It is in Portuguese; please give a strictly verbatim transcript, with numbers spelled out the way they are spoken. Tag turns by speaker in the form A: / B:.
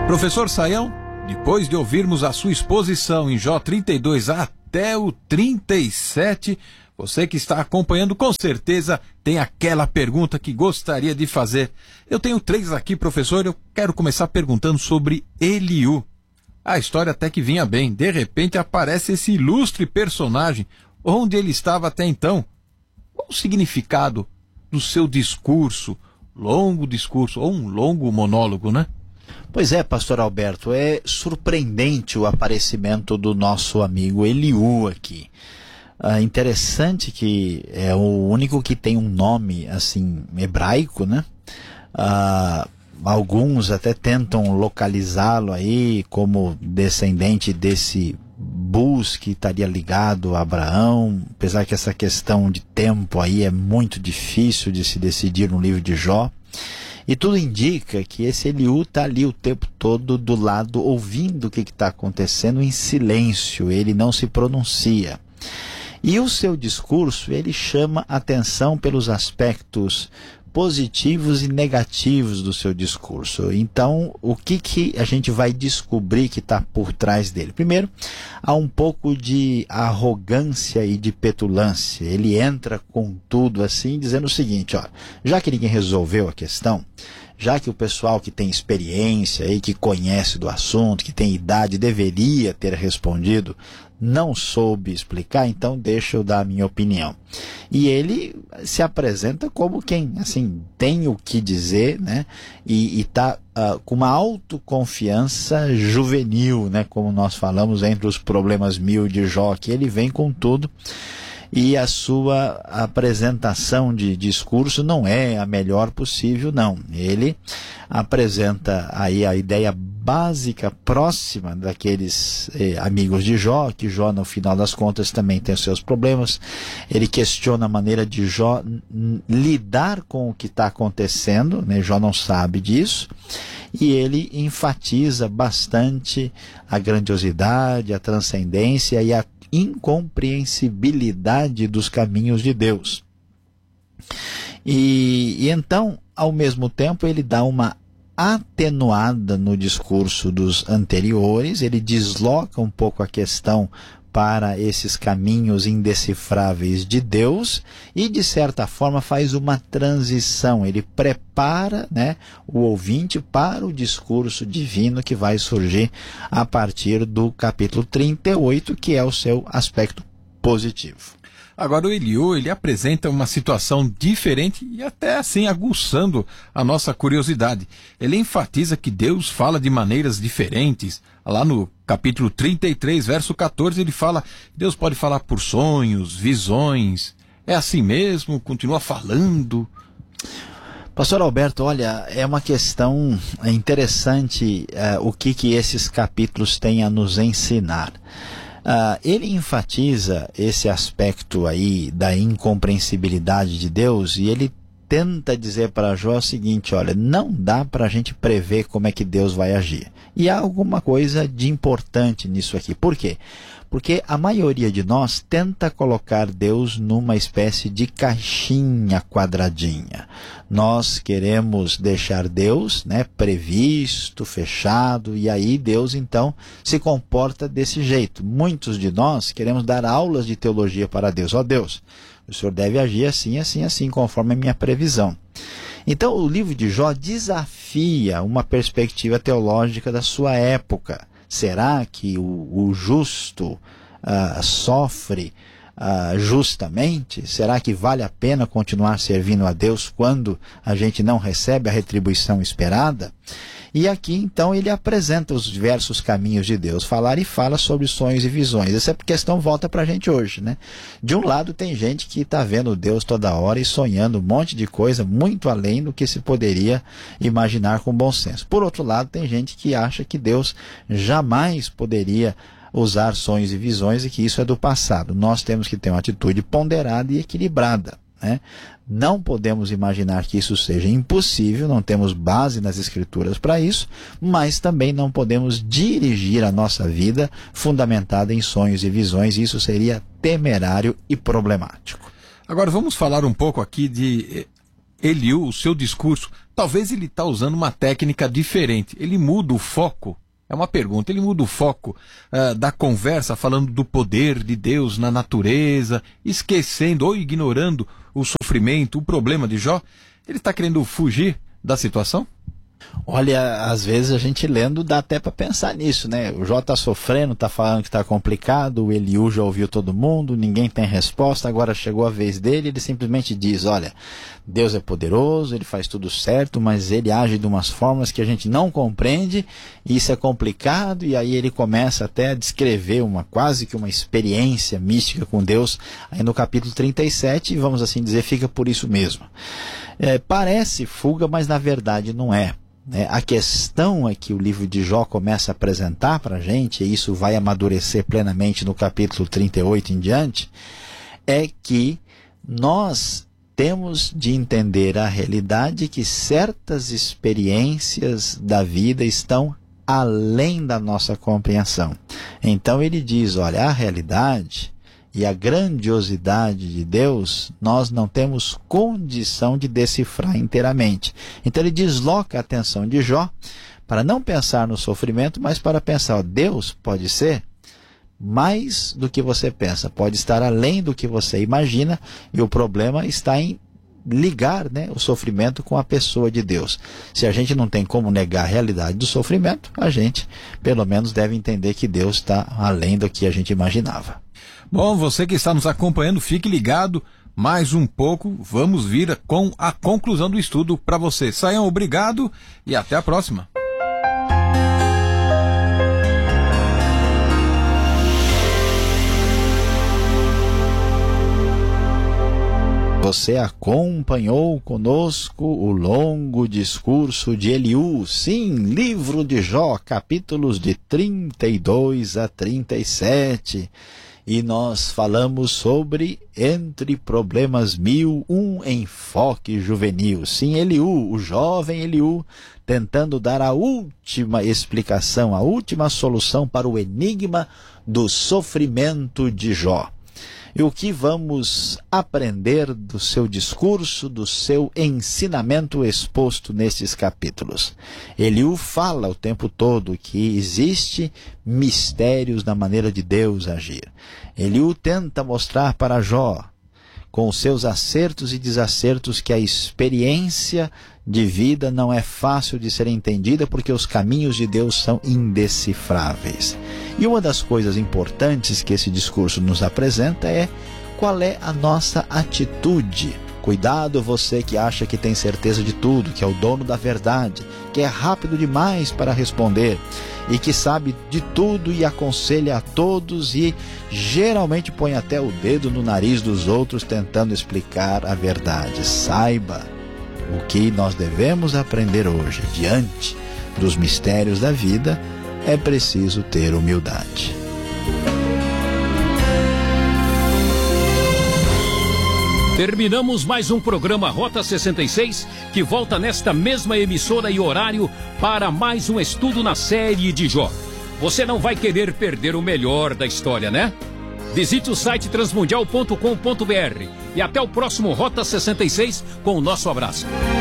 A: Professor Saião, depois de ouvirmos a sua exposição em Jó trinta e dois até o trinta e sete, você que está acompanhando com certeza tem aquela pergunta que gostaria de fazer. Eu tenho três aqui, professor, eu quero começar perguntando sobre Eliú. A história até que vinha bem, de repente aparece esse ilustre personagem, onde ele estava até então. Qual o significado do seu discurso, longo discurso, ou um longo monólogo, né?
B: Pois é, pastor Alberto, é surpreendente o aparecimento do nosso amigo Eliú aqui. Ah, interessante que é o único que tem um nome, assim, hebraico, né? Ah, alguns até tentam localizá-lo aí como descendente desse Bus que estaria ligado a Abraão, apesar que essa questão de tempo aí é muito difícil de se decidir no livro de Jó. E tudo indica que esse Eliú está ali o tempo todo do lado, ouvindo o que está acontecendo em silêncio, ele não se pronuncia. E o seu discurso, ele chama atenção pelos aspectos positivos e negativos do seu discurso. Então, o que, que a gente vai descobrir que está por trás dele? Primeiro, há um pouco de arrogância e de petulância. Ele entra com tudo assim, dizendo o seguinte, ó, já que ninguém resolveu a questão, já que o pessoal que tem experiência e que conhece do assunto, que tem idade, deveria ter respondido, não soube explicar, então deixa eu dar a minha opinião. E ele se apresenta como quem, assim, tem o que dizer, né? E está uh, com uma autoconfiança juvenil, né? Como nós falamos entre os problemas mil de Jó, que ele vem com tudo. E a sua apresentação de discurso não é a melhor possível, não. Ele apresenta aí a ideia básica, próxima daqueles eh, amigos de Jó, que Jó, no final das contas, também tem os seus problemas. Ele questiona a maneira de Jó lidar com o que está acontecendo, né? Jó não sabe disso. E ele enfatiza bastante a grandiosidade, a transcendência e a incompreensibilidade dos caminhos de Deus. E, e então, ao mesmo tempo, ele dá uma atenuada no discurso dos anteriores, ele desloca um pouco a questão para esses caminhos indecifráveis de Deus e, de certa forma, faz uma transição. Ele prepara, né, o ouvinte para o discurso divino que vai surgir a partir do capítulo trinta e oito, que é o seu aspecto positivo.
A: Agora o Eliú, ele apresenta uma situação diferente e até assim aguçando a nossa curiosidade. Ele enfatiza que Deus fala de maneiras diferentes. Lá no capítulo trinta e três, verso quatorze, ele fala que Deus pode falar por sonhos, visões. É assim mesmo? Continua falando?
B: Pastor Alberto, olha, é uma questão interessante uh, o que, que esses capítulos têm a nos ensinar. Uh, ele enfatiza esse aspecto aí da incompreensibilidade de Deus e ele tenta dizer para Jó o seguinte, olha, não dá para a gente prever como é que Deus vai agir. E há alguma coisa de importante nisso aqui. Por quê? Porque a maioria de nós tenta colocar Deus numa espécie de caixinha quadradinha. Nós queremos deixar Deus, né, previsto, fechado, e aí Deus então se comporta desse jeito. Muitos de nós queremos dar aulas de teologia para Deus. Ó Deus, o Senhor deve agir assim, assim, assim, conforme a minha previsão. Então o livro de Jó desafia uma perspectiva teológica da sua época. Será que o, o justo uh, sofre uh, justamente? Será que vale a pena continuar servindo a Deus quando a gente não recebe a retribuição esperada? E aqui, então, ele apresenta os diversos caminhos de Deus. Falar e fala sobre sonhos e visões. Essa questão volta para a gente hoje, né? De um lado, tem gente que está vendo Deus toda hora e sonhando um monte de coisa muito além do que se poderia imaginar com bom senso. Por outro lado, tem gente que acha que Deus jamais poderia usar sonhos e visões e que isso é do passado. Nós temos que ter uma atitude ponderada e equilibrada, né? Não podemos imaginar que isso seja impossível, não temos base nas Escrituras para isso, mas também não podemos dirigir a nossa vida fundamentada em sonhos e visões, isso seria temerário e problemático.
A: Agora vamos falar um pouco aqui de Eliú, o seu discurso, talvez ele está usando uma técnica diferente. Ele muda o foco. É uma pergunta. Ele muda o foco uh, da conversa, falando do poder de Deus na natureza, esquecendo ou ignorando o sofrimento, o problema de Jó. Ele está querendo fugir da situação?
B: Olha, às vezes a gente lendo dá até para pensar nisso, né? O Jó está sofrendo, está falando que está complicado, o Eliú já ouviu todo mundo, ninguém tem resposta, agora chegou a vez dele, ele simplesmente diz, olha, Deus é poderoso, ele faz tudo certo, mas ele age de umas formas que a gente não compreende, e isso é complicado, e aí ele começa até a descrever uma, quase que uma experiência mística com Deus, aí no capítulo trinta e sete, e vamos assim dizer, fica por isso mesmo. É, parece fuga, mas na verdade não é. É, a questão é que o livro de Jó começa a apresentar para a gente, e isso vai amadurecer plenamente no capítulo trinta e oito em diante, é que nós temos de entender a realidade que certas experiências da vida estão além da nossa compreensão. Então ele diz, olha, a realidade e a grandiosidade de Deus, nós não temos condição de decifrar inteiramente. Então ele desloca a atenção de Jó para não pensar no sofrimento, mas para pensar, ó, Deus pode ser mais do que você pensa, pode estar além do que você imagina, e o problema está em ligar, né, o sofrimento com a pessoa de Deus. Se a gente não tem como negar a realidade do sofrimento, a gente pelo menos deve entender que Deus está além do que a gente imaginava.
A: Bom, você que está nos acompanhando, fique ligado, mais um pouco, vamos vir com a conclusão do estudo para você. Saiam, obrigado e até a próxima.
B: Você acompanhou conosco o longo discurso de Eliú, sim, livro de Jó, capítulos de trinta e dois a trinta e sete. E nós falamos sobre Entre Problemas Mil, um enfoque juvenil. Sim, Eliú, o jovem Eliú, tentando dar a última explicação, a última solução para o enigma do sofrimento de Jó. E o que vamos aprender do seu discurso, do seu ensinamento exposto nestes capítulos? Eliú fala o tempo todo que existe mistérios na maneira de Deus agir. Eliú tenta mostrar para Jó, com os seus acertos e desacertos, que a experiência de vida não é fácil de ser entendida porque os caminhos de Deus são indecifráveis. E uma das coisas importantes que esse discurso nos apresenta é qual é a nossa atitude. Cuidado você que acha que tem certeza de tudo, que é o dono da verdade, que é rápido demais para responder e que sabe de tudo e aconselha a todos e geralmente põe até o dedo no nariz dos outros tentando explicar a verdade. Saiba, o que nós devemos aprender hoje, diante dos mistérios da vida, é preciso ter humildade.
C: Terminamos mais um programa Rota sessenta e seis, que volta nesta mesma emissora e horário para mais um estudo na série de Jó. Você não vai querer perder o melhor da história, né? Visite o site transmundial ponto com ponto br e até o próximo Rota sessenta e seis com o nosso abraço.